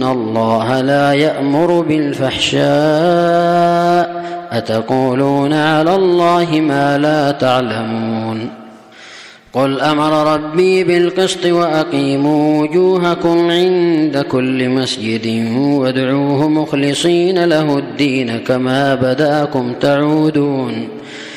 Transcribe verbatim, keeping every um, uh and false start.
الله لا يأمر بالفحشاء أتقولون على الله ما لا تعلمون قل أمر ربي بالقسط وأقيموا وجوهكم عند كل مسجد وادعوه مخلصين له الدين كما بداكم تعودون